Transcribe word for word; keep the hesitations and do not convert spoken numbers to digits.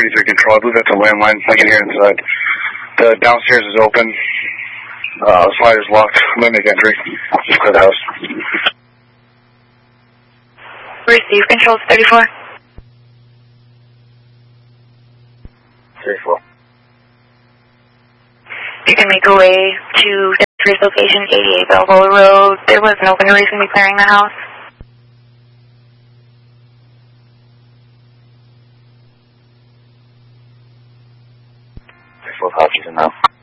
thirty-three control. I believe that's a landline. I can hear inside. The downstairs is open. Uh, the slider's locked. I'm going to make entry. Just clear the house. Receive control thirty-four. thirty-four. You can make a way to thirty-three's location, eighty-eight Balboa Road. There was no one reason to be clearing the house. thirty-four, Hutchinson now.